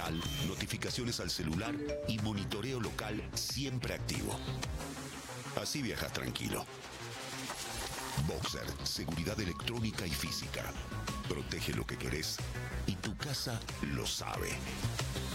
visual, notificaciones al celular y monitoreo local siempre activo. Así viajas tranquilo. Boxer, seguridad electrónica y física. Protege lo que querés y tu casa lo sabe.